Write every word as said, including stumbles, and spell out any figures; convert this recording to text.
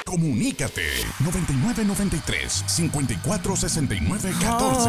Comunícate noventa y nueve noventa y tres, cincuenta y cuatro sesenta y nueve catorce.